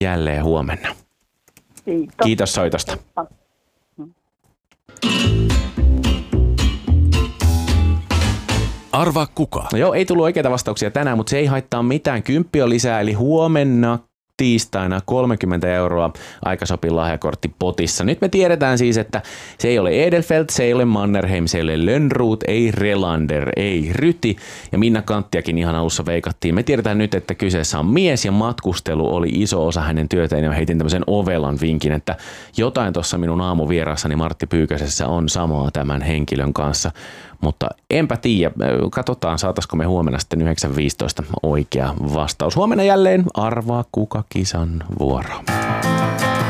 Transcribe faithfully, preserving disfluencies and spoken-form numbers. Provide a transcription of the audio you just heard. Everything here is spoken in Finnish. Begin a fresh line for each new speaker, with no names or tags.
jälleen huomenna.
Kiitos.
Kiitos soitosta.
Arvaa kuka.
No joo, ei tullut oikeita vastauksia tänään, mutta se ei haittaa mitään. Kymppi on lisää, eli huomenna tiistaina kolmekymmentä euroa aikasopin lahjakortti potissa. Nyt me tiedetään siis, että se ei ole Edelfelt, se ei ole Mannerheim, se ei ole Lönnroth, ei Relander, ei Ryti ja Minna Kanttiakin ihan alussa veikattiin. Me tiedetään nyt, että kyseessä on mies ja matkustelu oli iso osa hänen työtään ja heitin tämmöisen ovelan vinkin, että jotain tuossa minun aamuvierassani Martti Pyykäsessä on samaa tämän henkilön kanssa. Mutta enpä tiedä, katsotaan saataisiko me huomenna sitten yhdeksän viisitoista oikea vastaus. Huomenna jälleen arvaa kuka kisan vuoro.